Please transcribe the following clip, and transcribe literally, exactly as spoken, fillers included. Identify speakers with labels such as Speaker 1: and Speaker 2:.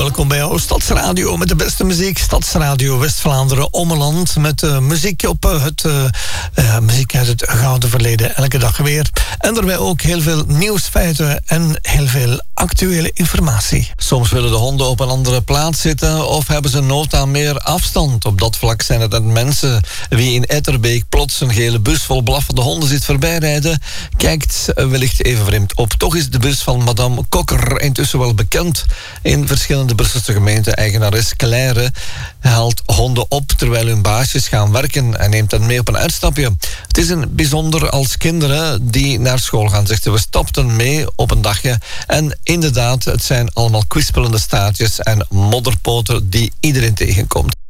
Speaker 1: Welkom bij jouw Stadsradio met de beste muziek. Stadsradio West-Vlaanderen Ommeland met uh, muziek op uh, het uh, uh, muziek uit het gouden verleden elke dag weer. En daarbij ook heel veel nieuwsfeiten en heel veel actuele informatie. Soms willen de honden op een andere plaats zitten of hebben ze nood aan meer afstand. Op dat vlak zijn het dan mensen wie in Etterbeek plots een gele bus vol blaffende honden ziet voorbijrijden, kijkt wellicht even vreemd op. Toch is de bus van madame Kokker intussen wel bekend. In verschillende Brusselse gemeenten. Eigenares Claire haalt honden op terwijl hun baasjes gaan werken en neemt hen mee op een uitstapje. Het is een bijzonder als kinderen die naar school gaan, zegt ze. We stapten mee op een dagje en inderdaad, het zijn allemaal kwispelende staartjes en modderpoten die iedereen tegenkomt.